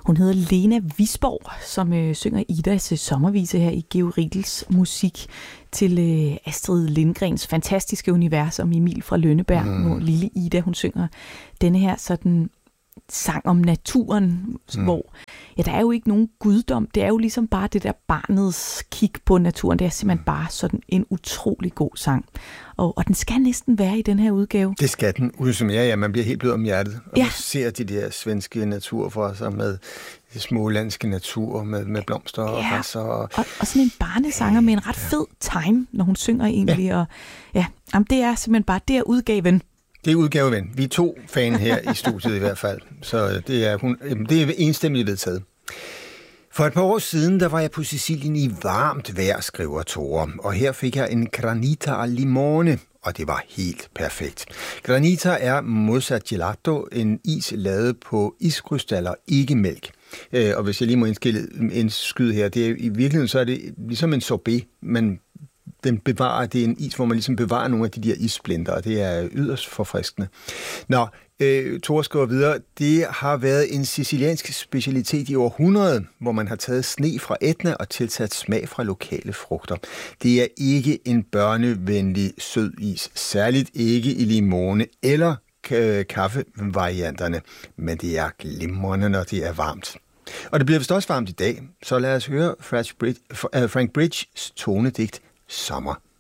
Hun hedder Lena Visborg, som synger Idas sommervise her i Georg Riedels musik til Astrid Lindgrens fantastiske univers om Emil fra Lønneberg, hvor lille Ida, hun synger denne her sådan sang om naturen, hvor der er jo ikke nogen guddom. Det er jo ligesom bare det der barnets kig på naturen. Det er simpelthen bare sådan en utrolig god sang. Og den skal næsten være i den her udgave. Det skal den. Udsummerer, ja, man bliver helt blød om hjertet. Og man ser de der svenske natur for sig med det smålandske natur, med blomster og græs. Og sådan en barnesanger med en ret fed time, når hun synger egentlig. Ja. Og jamen, det er simpelthen bare, det er udgaven. Det er udgaveven. Vi er 2 fan her i studiet i hvert fald. Så det er enstemmigt vedtaget. For et par år siden, der var jeg på Sicilien i varmt vejr, skriver Tore. Og her fik jeg en granita al limone, og det var helt perfekt. Granita er modsat gelato en is lavet på iskrystaller, ikke mælk. Og hvis jeg lige må indskyde her, det er, i virkeligheden så er det ligesom en sorbet, men det er en is, hvor man ligesom bevarer nogle af de der issplinter, og det er yderst forfriskende. Nå, Tore skriver videre, det har været en siciliansk specialitet i århundrede, hvor man har taget sne fra Etna og tilsat smag fra lokale frugter. Det er ikke en børnevenlig sød is, særligt ikke i limone eller kaffevarianterne, men det er glimrende, når det er varmt. Og det bliver vist også varmt i dag, så lad os høre Frank Bridges tonedigt Sommer.